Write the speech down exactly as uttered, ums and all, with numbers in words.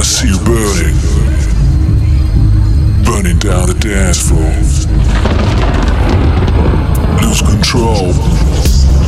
see you burning, burning down the dance floor.